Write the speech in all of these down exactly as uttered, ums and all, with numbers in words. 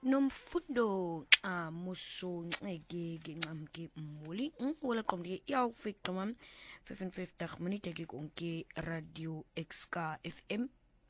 Nomfundo a muso ngeke ngincamke muli wala qomke iyawufika mam fifty minute ke konke radio Xka F M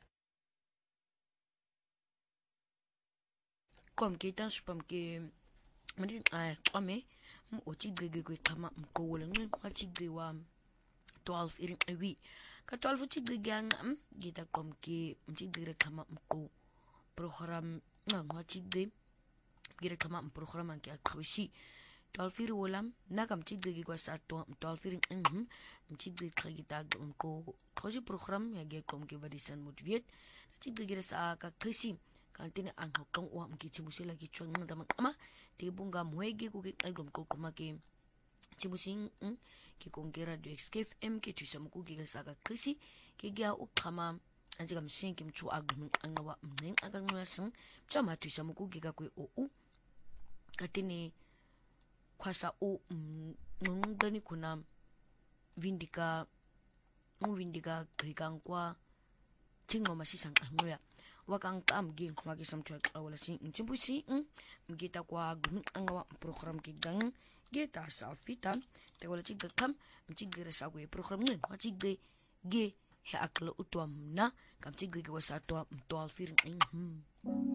qomke tanspamke mani ay qome utigege kweqhama mqowole nqathi wa twelve irin ewi ka twelve utigege ngam ngita qomke mtigire qhama mqo program ngwathi gira kama program anke akhwisi twelve iri wolam naka mtigege kwa sato twelve iri mhm mtigege khagita ko khoji program ya ge kom ke vadisan motivate mtigege sa ka khisi kantine an hokong wa mkichibusela kichwa ngada mama tibunga mwege ku ke album ko kuma ke chibusing ke kongera do Xka F M ke tusamu ku ke sa ka khisi ke ga ukhama anje kamsinki mthu agum angawa mning akanqwasing chama tusamu ku ke ka kwe o katini kwasa o ngungani kuna vindika nguvindika krikankwa tingo masisang angoya wakang kamgi ngwagi samtwa wala sing ntimbusi ngita kwa gun angawa program kigang geta safita te wala tigga kam mtigire sa kwe program ngen watigge ge he aklo utwam na kam tigge wasatwa twelve